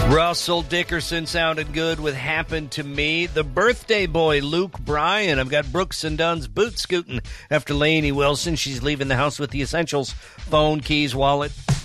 Russell Dickerson sounded good with Happened to Me. The Birthday Boy, Luke Bryan. I've got Brooks and Dunn's boot scooting after Lainey Wilson. She's leaving the house with the essentials: phone, keys, wallet.